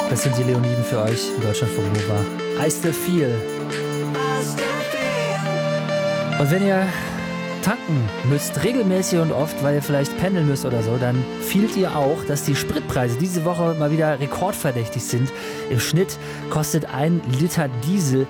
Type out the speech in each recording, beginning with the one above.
Das sind die Leoniden für euch in Deutschlandfunk Nova. I Still Feel. Und wenn ihr tanken müsst, regelmäßig und oft, weil ihr vielleicht pendeln müsst oder so, dann fühlt ihr auch, dass die Spritpreise diese Woche mal wieder rekordverdächtig sind. Im Schnitt kostet ein Liter Diesel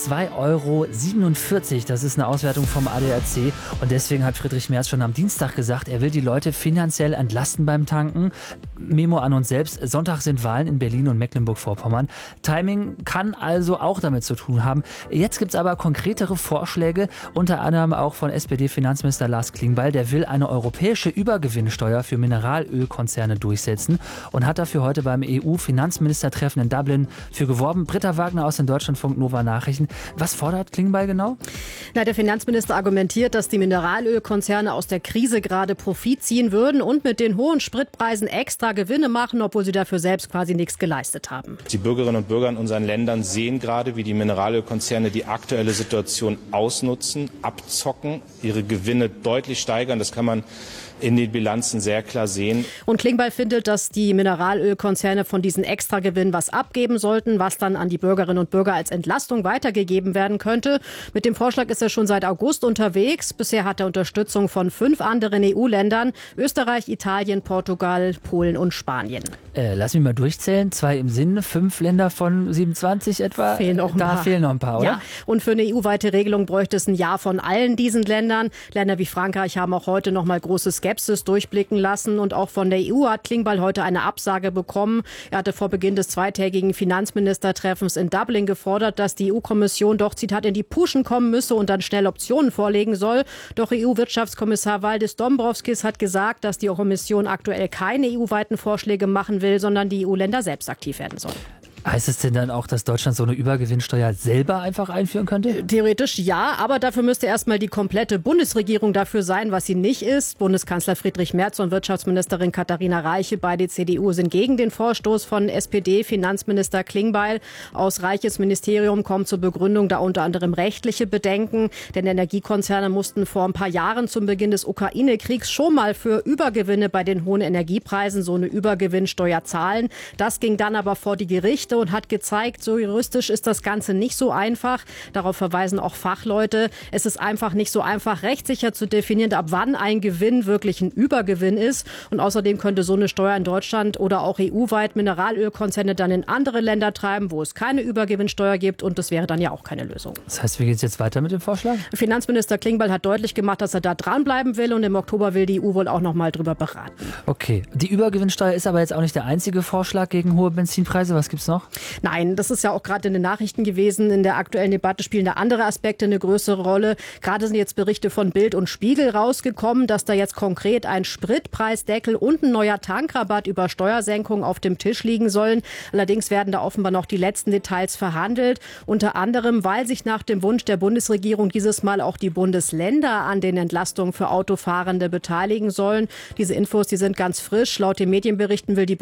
2,47 €. Das ist eine Auswertung vom ADAC. Und deswegen hat Friedrich Merz schon am Dienstag gesagt, er will die Leute finanziell entlasten beim Tanken. Memo an uns selbst. Sonntag sind Wahlen in Berlin und Mecklenburg-Vorpommern. Timing kann also auch damit zu tun haben. Jetzt gibt es aber konkretere Vorschläge, unter anderem auch von SPD-Finanzminister Lars Klingbeil. Der will eine europäische Übergewinnsteuer für Mineralölkonzerne durchsetzen und hat dafür heute beim EU-Finanzministertreffen in Dublin für geworben. Britta Wagner aus den Deutschlandfunk Nova Nachrichten. Was fordert Klingbeil genau? Der Finanzminister argumentiert, dass die Mineralölkonzerne aus der Krise gerade Profit ziehen würden und mit den hohen Spritpreisen extra Gewinne machen, obwohl sie dafür selbst quasi nichts geleistet haben. Die Bürgerinnen und Bürger in unseren Ländern sehen gerade, wie die Mineralölkonzerne die aktuelle Situation ausnutzen, abzocken, ihre Gewinne deutlich steigern. Das kann man in den Bilanzen sehr klar sehen. Und Klingbeil findet, dass die Mineralölkonzerne von diesen Extragewinnen was abgeben sollten, was dann an die Bürgerinnen und Bürger als Entlastung weitergegeben werden könnte. Mit dem Vorschlag ist er schon seit August unterwegs. Bisher hat er Unterstützung von 5 anderen EU-Ländern: Österreich, Italien, Portugal, Polen und Spanien. Lass mich mal durchzählen. 2 im Sinn, 5 Länder von 27 etwa. Fehlen noch ein paar. Fehlen noch ein paar, oder? Ja, und für eine EU-weite Regelung bräuchte es ein Ja von allen diesen Ländern. Länder wie Frankreich haben auch heute noch mal große Skepsis durchblicken lassen. Und auch von der EU hat Klingbeil heute eine Absage bekommen. Er hatte vor Beginn des zweitägigen Finanzministertreffens in Dublin gefordert, dass die EU-Kommission doch, Zitat, in die Puschen kommen müsse und dann schnell Optionen vorlegen soll. Doch EU-Wirtschaftskommissar Valdis Dombrovskis hat gesagt, dass die Kommission aktuell keine EU-weiten Vorschläge machen will, sondern die EU-Länder selbst aktiv werden sollen. Heißt es denn dann auch, dass Deutschland so eine Übergewinnsteuer selber einfach einführen könnte? Theoretisch ja, aber dafür müsste erstmal die komplette Bundesregierung dafür sein, was sie nicht ist. Bundeskanzler Friedrich Merz und Wirtschaftsministerin Katharina Reiche, beide CDU, sind gegen den Vorstoß von SPD-Finanzminister Klingbeil. Aus Reiches Ministerium kommt zur Begründung da unter anderem rechtliche Bedenken. Denn Energiekonzerne mussten vor ein paar Jahren zum Beginn des Ukraine-Kriegs schon mal für Übergewinne bei den hohen Energiepreisen so eine Übergewinnsteuer zahlen. Das ging dann aber vor die Gerichte und hat gezeigt, so juristisch ist das Ganze nicht so einfach. Darauf verweisen auch Fachleute. Es ist einfach nicht so einfach, rechtssicher zu definieren, ab wann ein Gewinn wirklich ein Übergewinn ist. Und außerdem könnte so eine Steuer in Deutschland oder auch EU-weit Mineralölkonzerne dann in andere Länder treiben, wo es keine Übergewinnsteuer gibt. Und das wäre dann ja auch keine Lösung. Das heißt, wie geht es jetzt weiter mit dem Vorschlag? Finanzminister Klingbeil hat deutlich gemacht, dass er da dranbleiben will. Und im Oktober will die EU wohl auch noch mal drüber beraten. Okay. Die Übergewinnsteuer ist aber jetzt auch nicht der einzige Vorschlag gegen hohe Benzinpreise. Was gibt's noch? Nein, das ist ja auch gerade in den Nachrichten gewesen. In der aktuellen Debatte spielen da andere Aspekte eine größere Rolle. Gerade sind jetzt Berichte von Bild und Spiegel rausgekommen, dass da jetzt konkret ein Spritpreisdeckel und ein neuer Tankrabatt über Steuersenkungen auf dem Tisch liegen sollen. Allerdings werden da offenbar noch die letzten Details verhandelt. Unter anderem, weil sich nach dem Wunsch der Bundesregierung dieses Mal auch die Bundesländer an den Entlastungen für Autofahrende beteiligen sollen. Diese Infos, die sind ganz frisch. Laut den Medienberichten will die